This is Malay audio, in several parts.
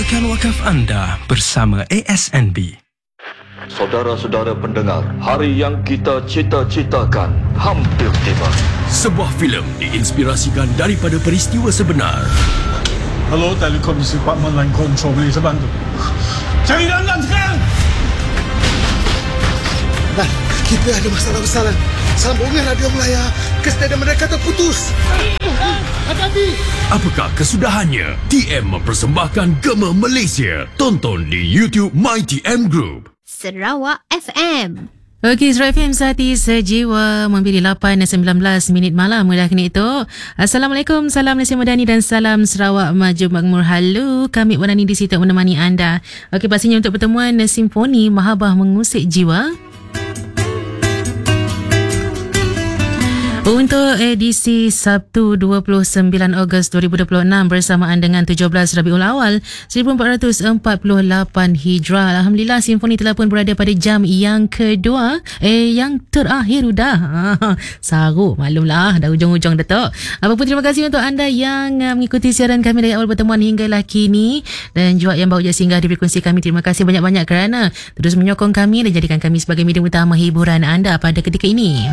Salurkan wakaf anda bersama ASNB. Saudara-saudara pendengar, hari yang kita cita-citakan hampir tiba. Sebuah filem diinspirasikan daripada peristiwa sebenar. Hello, Telekom Department Line Control, boleh saya bantu? Cari dalam sekarang! Nah, kita ada masalah besar. Sambungan radio Melaya ke stadium mereka terputus. Hadapi! Apakah kesudahannya? TM mempersembahkan Gema Malaysia. Tonton di YouTube MyTM Group. Sarawak FM. Okey, Sarawak FM Sehati Sejiwa memberi 8.19 malam. Mudah kena itu. Assalamualaikum, salam Malaysia Madani dan salam Sarawak Maju Makmur. Halo, kami Wanani di situ menemani anda. Okey, pastinya untuk pertemuan Simfoni Mahabah Mengusik Jiwa. Untuk edisi Sabtu 29 Ogos 2026 bersamaan dengan 17 Rabiul Awal 1448 Hijrah. Alhamdulillah, Simfoni telah pun berada pada jam yang kedua, yang terakhir dah. Saruk, maklumlah, dah ujung-ujung Datuk. Apapun, terima kasih untuk anda yang mengikuti siaran kami dari awal pertemuan hinggalah kini, dan juga yang baru je singgah di frekuensi kami. Terima kasih banyak-banyak kerana terus menyokong kami dan jadikan kami sebagai medium utama hiburan anda pada ketika ini.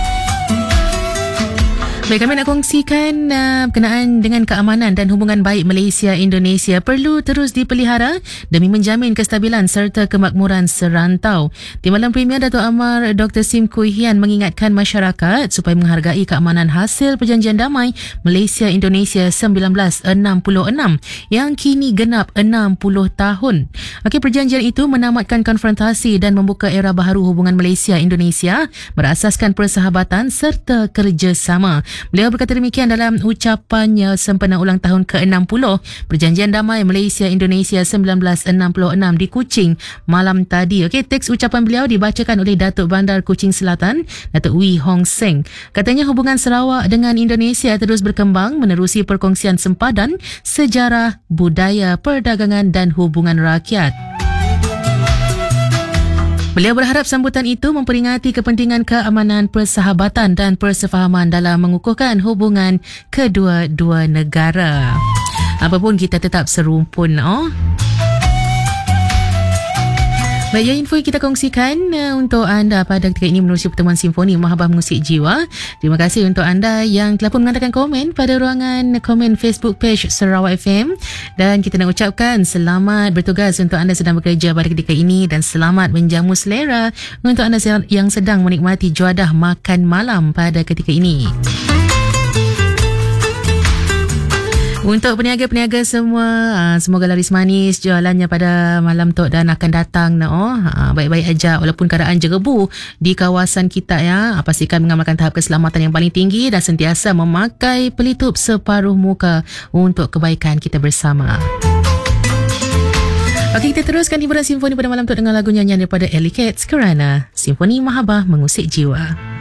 Baik, kami nak kongsikan berkenaan dengan keamanan dan hubungan baik Malaysia-Indonesia perlu terus dipelihara demi menjamin kestabilan serta kemakmuran serantau. Di malam Premier, Datuk Amar Dr. Sim Kui Hian mengingatkan masyarakat supaya menghargai keamanan hasil Perjanjian Damai Malaysia-Indonesia 1966 yang kini genap 60 tahun. Okey, perjanjian itu menamatkan konfrontasi dan membuka era baharu hubungan Malaysia-Indonesia berasaskan persahabatan serta kerjasama. Beliau berkata demikian dalam ucapannya sempena ulang tahun ke-60 Perjanjian Damai Malaysia-Indonesia 1966 di Kuching malam tadi. Okey, teks ucapan beliau dibacakan oleh Datuk Bandar Kuching Selatan, Datuk Wee Hong Seng. Katanya hubungan Sarawak dengan Indonesia terus berkembang menerusi perkongsian sempadan, sejarah, budaya, perdagangan dan hubungan rakyat. Beliau berharap sambutan itu memperingati kepentingan keamanan, persahabatan dan persefahaman dalam mengukuhkan hubungan kedua-dua negara. Apapun, kita tetap serumpun. Baik, yang info yang kita kongsikan untuk anda pada ketika ini menerusi pertemuan Simfoni Mahabah Mengusik Jiwa. Terima kasih untuk anda yang telah pun mengatakan komen pada ruangan komen Facebook page Sarawak FM, dan kita nak ucapkan selamat bertugas untuk anda sedang bekerja pada ketika ini dan selamat menjamu selera untuk anda yang sedang menikmati juadah makan malam pada ketika ini. Untuk peniaga-peniaga semua, semoga laris manis jualannya pada malam tu dan akan datang. Baik-baik aja walaupun keadaan jerebu di kawasan kita ya. Pastikan mengamalkan tahap keselamatan yang paling tinggi dan sentiasa memakai pelitup separuh muka untuk kebaikan kita bersama. Okey, kita teruskan hiburan Simfoni pada malam tu dengan lagu nyanyian daripada Ellie Cats kerana Simfoni Mahabah Mengusik Jiwa.